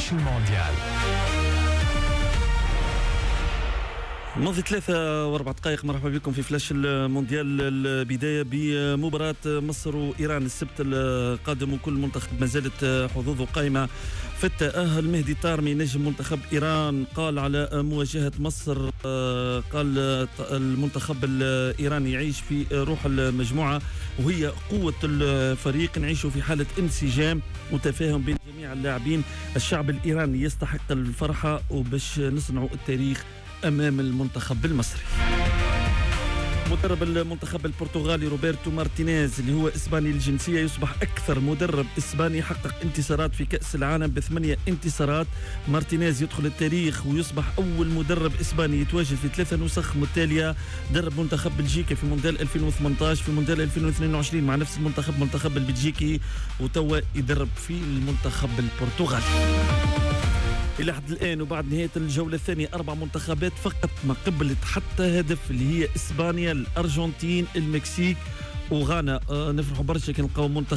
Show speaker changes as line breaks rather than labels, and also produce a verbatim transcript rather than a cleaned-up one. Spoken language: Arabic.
فلاش المونديال.
منذ ثلاثة واربع دقائق مرحبا بكم في فلاش المونديال. البداية بمباراة مصر وإيران السبت القادم، وكل منتخب ما زالت حظوظه قائمة في التأهل. مهدي طارمي نجم منتخب إيران قال على مواجهة مصر، قال المنتخب الإيراني يعيش في روح المجموعة وهي قوة الفريق، نعيش في حالة انسجام وتفاهم بين جميع اللاعبين. الشعب الإيراني يستحق الفرحة وباش نصنعوا التاريخ أمام المنتخب المصري. مدرب المنتخب البرتغالي روبرتو مارتينيز اللي هو إسباني الجنسية يصبح أكثر مدرب إسباني حقق انتصارات في كأس العالم بثمانية انتصارات. مارتينيز يدخل التاريخ ويصبح أول مدرب إسباني يتواجد في ثلاثة نسخ متتالية. درب منتخب بلجيكا في مونديال ألفين وثمانية عشر، في مونديال ألفين واثنين وعشرين مع نفس المنتخب منتخب البلجيكي، وتوا يدرب في المنتخب البرتغالي. إلى حد الآن وبعد نهاية الجولة الثانية أربع منتخبات فقط ما قبلت حتى هدف، اللي هي إسبانيا، الأرجنتين، المكسيك وغانا. آه نفرحوا برشا كي نلقاو منتخب